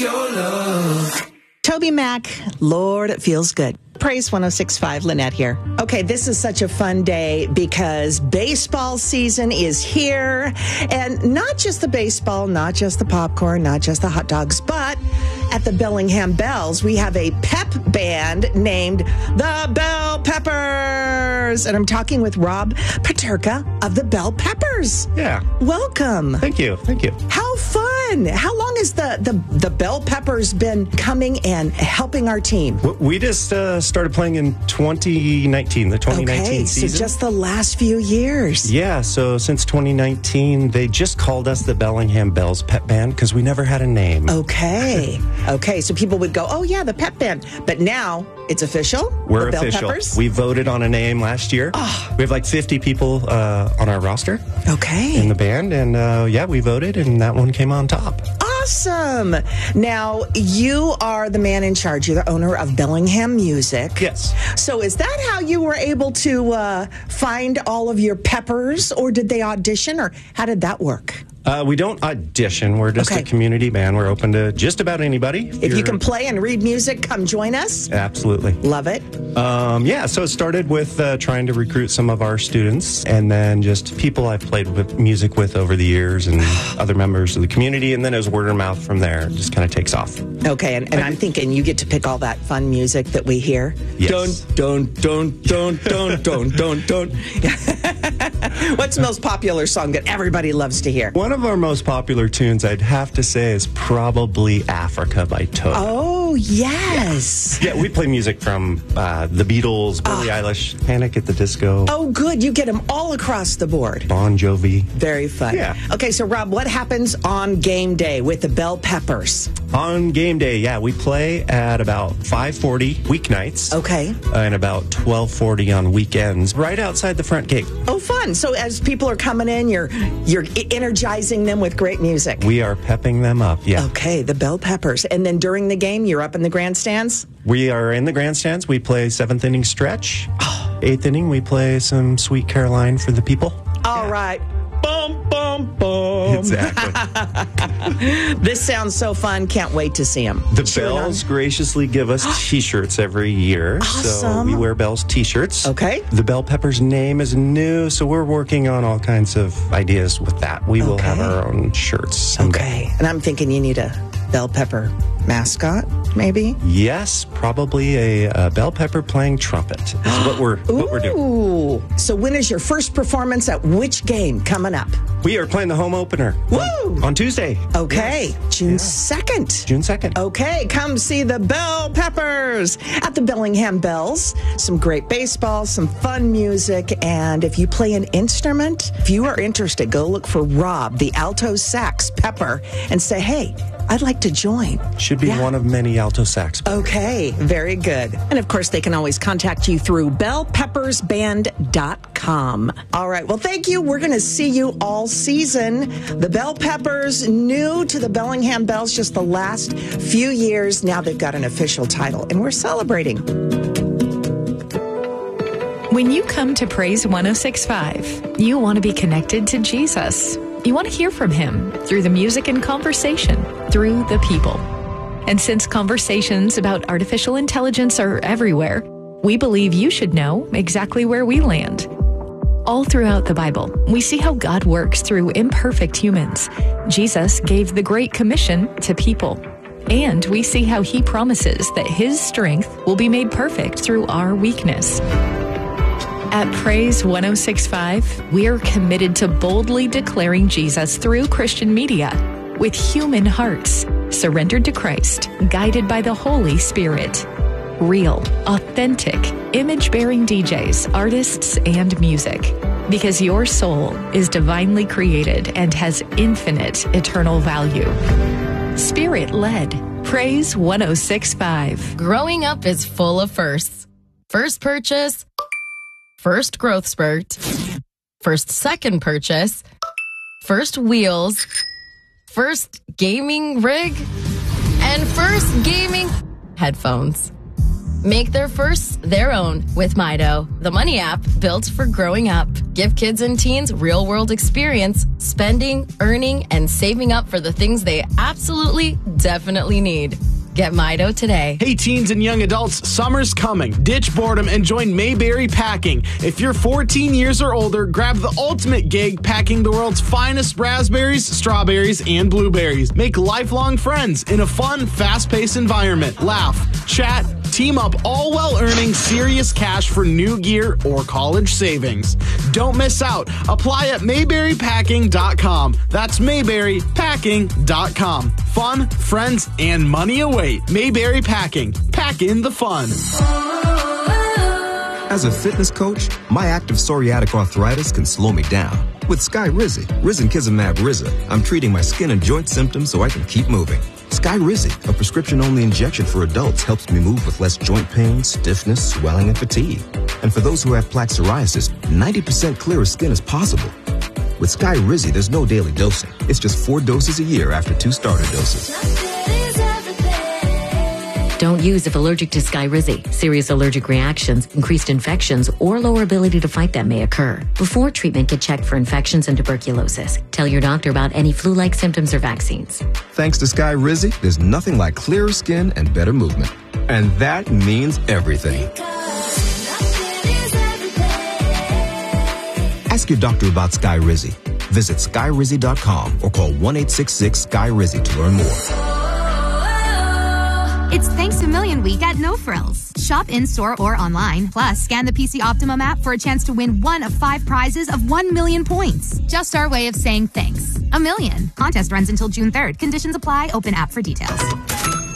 your love. Toby Mac, Lord, it feels good. Praise 106.5, Lynette here. Okay, this is such a fun day because baseball season is here. And not just the baseball, not just the popcorn, not just the hot dogs, but at the Bellingham Bells, we have a pep band named the Bell Peppers. And I'm talking with Rob Paterka of the Bell Peppers. Yeah. Welcome. Thank you. How fun. How long has the Bell Peppers been coming and helping our team? We just started playing in 2019, the 2019 season. So just the last few years. Yeah, so since 2019, they just called us the Bellingham Bells Pep Band because we never had a name. Okay, so people would go, oh yeah, the Pep Band. But now it's official? We're the Bell official. Peppers? We voted on a name last year. Oh. We have like 50 people on our roster. Okay. In the band, and yeah, we voted, and that one came on top. Awesome. Now, you are the man in charge. You're the owner of Bellingham Music. Yes. So is that how you were able to find all of your peppers, or did they audition, or how did that work? We don't audition. We're just a community band. We're open to just about anybody. If you can play and read music, come join us. Absolutely. Love it. Yeah, so it started with trying to recruit some of our students, and then just people I've played with music with over the years, and other members of the community, and then it was word of mouth from there. It just kind of takes off. Okay, and I'm thinking you get to pick all that fun music that we hear. Yes. Don't. What's the most popular song that everybody loves to hear? One of our most popular tunes, I'd have to say, is probably Africa by Toto. Oh, yes. Yeah, we play music from the Beatles, Billie Eilish, Panic at the Disco. Oh, good. You get them all across the board. Bon Jovi. Very fun. Yeah. Okay, so Rob, what happens on game day with the Bell Peppers? On game day, yeah, we play at about 5:40 weeknights. Okay. And about 12:40 on weekends, right outside the front gate. Oh, fun. So as people are coming in, you're energizing them with great music. We are pepping them up, yeah. Okay, the Bell Peppers. And then during the game, you're up in the grandstands? We are in the grandstands. We play 7th inning stretch. 8th inning, we play some Sweet Caroline for the people. All right. Bum, bum, bum. Exactly. This sounds so fun. Can't wait to see them. The Bells graciously give us T-shirts every year. Awesome. So we wear Bells T-shirts. Okay. The Bell Peppers name is new, so we're working on all kinds of ideas with that. We will have our own shirts someday. Okay. And I'm thinking you need a Bell Pepper mascot, maybe? Yes, probably a bell pepper playing trumpet is what we're doing. Ooh. So when is your first performance at which game coming up? We are playing the home opener. Woo! On Tuesday. Okay. Yes. June 2nd. June 2nd. Okay, come see the Bell Peppers at the Bellingham Bells. Some great baseball, some fun music, and if you play an instrument, if you are interested, go look for Rob, the alto sax pepper, and say, hey, I'd like to join. Should be one of many alto sax. Okay, very good. And of course, they can always contact you through bellpeppersband.com. All right, well, thank you. We're going to see you all season. The Bell Peppers, new to the Bellingham Bells just the last few years. Now they've got an official title, and we're celebrating. When you come to Praise 106.5, you want to be connected to Jesus. You want to hear from him through the music and conversation, through the people. And since conversations about artificial intelligence are everywhere, we believe you should know exactly where we land. All throughout the Bible, we see how God works through imperfect humans. Jesus gave the Great Commission to people. And we see how he promises that his strength will be made perfect through our weakness. At Praise 106.5, we are committed to boldly declaring Jesus through Christian media with human hearts, surrendered to Christ, guided by the Holy Spirit. Real, authentic, image-bearing DJs, artists, and music. Because your soul is divinely created and has infinite eternal value. Spirit-led. Praise 106.5. Growing up is full of firsts. First purchase, first growth spurt, first second purchase, first wheels, first gaming rig, and first gaming headphones. Make their firsts their own with Mido, the money app built for growing up. Give kids and teens real-world experience, spending, earning, and saving up for the things they absolutely, definitely need. Get Mido today. Hey, teens and young adults, summer's coming. Ditch boredom and join Mayberry Packing. If you're 14 years or older, grab the ultimate gig packing the world's finest raspberries, strawberries, and blueberries. Make lifelong friends in a fun, fast-paced environment. Laugh, chat, team up, all while earning serious cash for new gear or college savings. Don't miss out. Apply at mayberrypacking.com. That's mayberrypacking.com. Fun, friends, and money await. Mayberry Packing. Pack in the fun. As a fitness coach, my active psoriatic arthritis can slow me down. With Skyrizi, risankizumab Riza, I'm treating my skin and joint symptoms so I can keep moving. Skyrizi, a prescription-only injection for adults, helps me move with less joint pain, stiffness, swelling, and fatigue. And for those who have plaque psoriasis, 90% clearer skin is possible. With Skyrizi, there's no daily dosing. It's just 4 doses a year after 2 starter doses. Don't use if allergic to Skyrizi. Serious allergic reactions, increased infections, or lower ability to fight them may occur. Before treatment, get checked for infections and tuberculosis. Tell your doctor about any flu-like symptoms or vaccines. Thanks to Skyrizi, there's nothing like clearer skin and better movement. And that means everything. Ask your doctor about Skyrizi. Visit Skyrizi.com or call 1-866-SKY-RIZI to learn more. It's Thanks a Million Week at No Frills. Shop in-store or online. Plus, scan the PC Optimum app for a chance to win 1 of 5 prizes of 1 million points. Just our way of saying thanks. A million. Contest runs until June 3rd. Conditions apply. Open app for details.